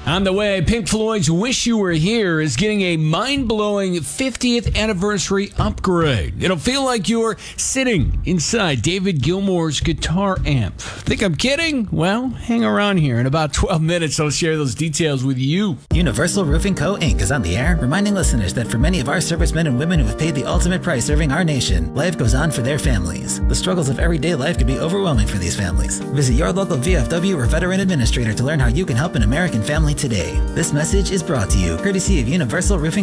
On the way, Pink Floyd's Wish You Were Here is getting a mind-blowing 50th anniversary upgrade. It'll feel like you're sitting inside David Gilmour's guitar amp. Think I'm kidding? Well, hang around here. In about 12 minutes, I'll share those details with you. Universal Roofing Co. Inc. is on the air, reminding listeners that for many of our servicemen and women who have paid the ultimate price serving our nation, life goes on for their families. The struggles of everyday life can be overwhelming for these families. Visit your local VFW or veteran administrator to learn how you can help an American family today. This message is brought to you courtesy of Universal Roofing